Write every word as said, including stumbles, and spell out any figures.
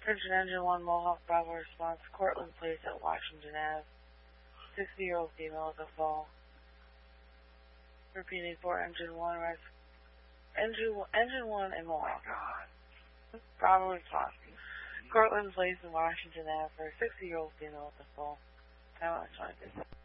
Virgin Engine one, Mohawk Bravo response, Cortland Place at Washington Avenue. sixty-year-old female at the fall. Repeating for Engine one, res Engine, Engine one in Mohawk. Bravo response, Cortland Place in Washington Avenue for a sixty-year-old female at the fall. Time on twenty-two.